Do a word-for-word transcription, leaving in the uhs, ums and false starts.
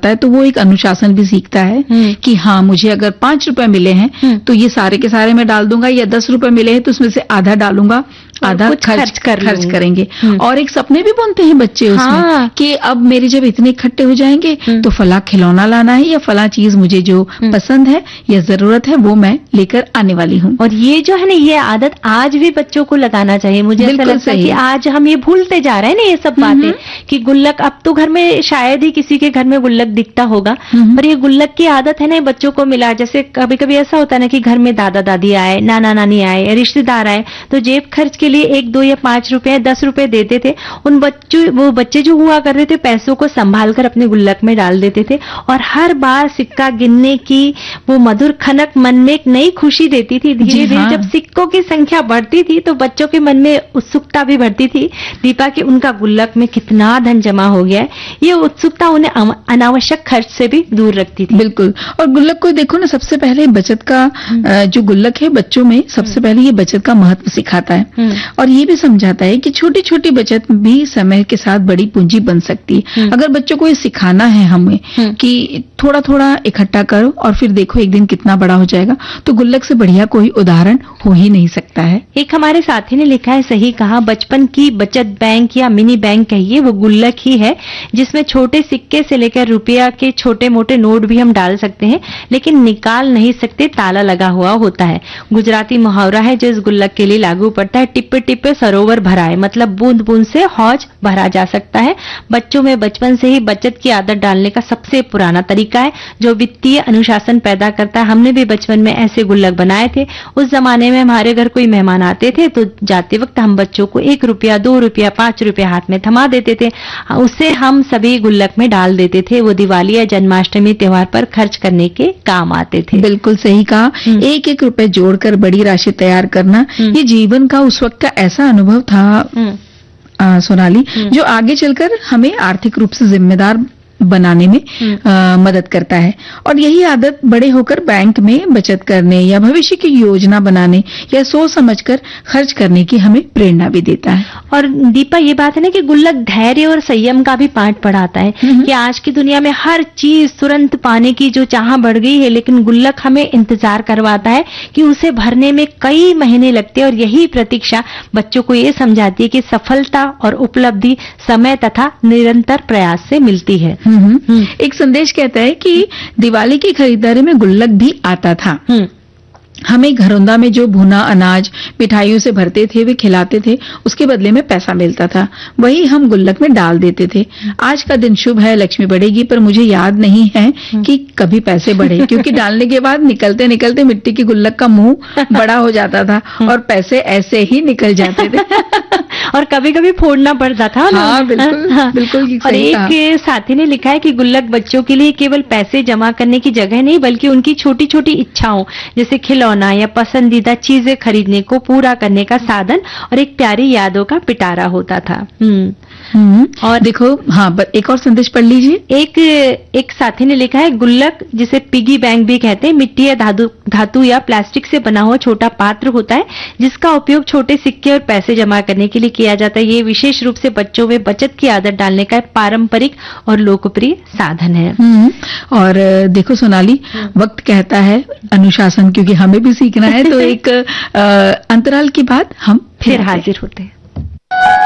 आता है तो वो एक अनुशासन भी सीखता है कि हाँ, मुझे अगर पांच रुपए मिले हैं तो ये सारे के सारे मैं डाल दूंगा, या दस रुपए मिले हैं तो उसमें से आधा डालूंगा, आधा खर्च, खर्च कर खर्च करेंगे। और एक सपने भी बुनते हैं बच्चे उसमें, हाँ। कि अब मेरे जब इतने इकट्ठे हो जाएंगे तो फला खिलौना लाना है, या फला चीज मुझे जो पसंद है या जरूरत है वो मैं लेकर आने वाली हूँ। और ये जो है ना, ये आदत आज भी बच्चों को लगाना चाहिए। मुझे ऐसा लगता है कि आज हम ये भूलते जा रहे हैं ना ये सब बातें, कि गुल्लक, अब तो घर में शायद ही किसी के घर में गुल्लक दिखता होगा, पर ये गुल्लक की आदत है ना बच्चों को मिला। जैसे कभी कभी ऐसा होता है ना कि घर में दादा दादी आए, नाना नानी आए, रिश्तेदार आए, तो जेब खर्च के लिए एक दो या पांच रुपए दस रुपए देते थे। उन बच्चों वो बच्चे जो हुआ कर रहे थे पैसों को संभाल कर अपने गुल्लक में डाल देते थे, और हर बार सिक्का गिनने की वो मधुर खनक मन में एक नई खुशी देती थी। धीरे धीरे जब सिक्कों की संख्या बढ़ती थी तो बच्चों के मन में उत्सुकता भी बढ़ती थी दीपा कि उनका गुल्लक में कितना धन जमा हो गया है। ये उत्सुकता उन्हें अनावश्यक खर्च से भी दूर रखती थी। बिल्कुल। और गुल्लक को देखो ना, सबसे पहले बचत का जो गुल्लक है बच्चों में सबसे पहले ये बचत का महत्व सिखाता है, और ये भी समझाता है कि छोटी छोटी बचत भी समय के साथ बड़ी पूंजी बन सकती है। अगर बच्चों को ये सिखाना है हमें कि थोड़ा थोड़ा इकट्ठा करो और फिर देखो एक दिन कितना बड़ा हो जाएगा, तो गुल्लक से बढ़िया कोई उदाहरण हो ही नहीं सकता है। एक हमारे साथी ने लिखा है, सही कहा, बचपन की बचत बैंक या मिनी बैंक कहिए, वो गुल्लक ही है जिसमें छोटे सिक्के से लेकर रुपया के छोटे मोटे नोट भी हम डाल सकते हैं, लेकिन निकाल नहीं सकते, ताला लगा हुआ होता है। गुजराती मुहावरा है जो इस गुल्लक के लिए लागू पड़ता है, टिप्पे टिप्पे सरोवर भराए, मतलब बूंद बूंद से हौज भरा जा सकता है। बच्चों में बचपन से ही बचत की आदत डालने का सबसे पुराना तरीका है जो वित्तीय अनुशासन पैदा करता है। हमने भी बचपन में ऐसे गुल्लक बनाए थे। उस जमाने में हमारे घर कोई मेहमान आते थे तो जाते वक्त हम बच्चों को एक रुपया, दो रुपया, पांच रुपया हाथ में थमा देते थे, उससे हम सभी गुल्लक में डाल देते थे। वो दिवाली या जन्माष्टमी त्योहार पर खर्च करने के काम आते थे। बिल्कुल सही कहा। एक एक रुपए जोड़कर बड़ी राशि तैयार करना, ये जीवन का उस वक्त का ऐसा अनुभव था आ, सोनाली, जो आगे चलकर हमें आर्थिक रूप से जिम्मेदार बनाने में आ, मदद करता है। और यही आदत बड़े होकर बैंक में बचत करने या भविष्य की योजना बनाने या सोच समझकर खर्च करने की हमें प्रेरणा भी देता है। और दीपा, ये बात है ना कि गुल्लक धैर्य और संयम का भी पाठ पढ़ाता है कि आज की दुनिया में हर चीज तुरंत पाने की जो चाह बढ़ गई है, लेकिन गुल्लक हमें इंतजार करवाता है कि उसे भरने में कई महीने लगते हैं। और यही प्रतीक्षा बच्चों को ये समझाती है कि सफलता और उपलब्धि समय तथा निरंतर प्रयास से मिलती है। एक संदेश कहता है कि दिवाली की खरीदारी में गुल्लक भी आता था। हमें घरौंदा में जो भुना अनाज मिठाइयों से भरते थे वे खिलाते थे, उसके बदले में पैसा मिलता था, वही हम गुल्लक में डाल देते थे। आज का दिन शुभ है, लक्ष्मी बढ़ेगी, पर मुझे याद नहीं है कि कभी पैसे बढ़े, क्योंकि डालने के बाद निकलते निकलते मिट्टी की गुल्लक का मुंह बड़ा हो जाता था और पैसे ऐसे ही निकल जाते थे और कभी कभी फोड़ना पड़ता था ना। हाँ, बिल्कुल, हाँ, बिल्कुल। और एक साथी ने लिखा है कि गुल्लक बच्चों के लिए केवल पैसे जमा करने की जगह नहीं, बल्कि उनकी छोटी छोटी इच्छाओं जैसे खिलौना या पसंदीदा चीजें खरीदने को पूरा करने का साधन और एक प्यारी यादों का पिटारा होता था। हम्म और देखो, हाँ, एक और संदेश पढ़ लीजिए। एक एक साथी ने लिखा है, गुल्लक जिसे पिगी बैंक भी कहते हैं, मिट्टी या धातु धातु या प्लास्टिक से बना हुआ छोटा पात्र होता है जिसका उपयोग छोटे सिक्के और पैसे जमा करने के लिए किया जाता है। ये विशेष रूप से बच्चों में बचत की आदत डालने का पारंपरिक और लोकप्रिय साधन है। और देखो सोनाली, वक्त कहता है अनुशासन, क्योंकि हमें भी सीखना है, तो एक अंतराल के बाद हम फिर हाजिर होते हैं।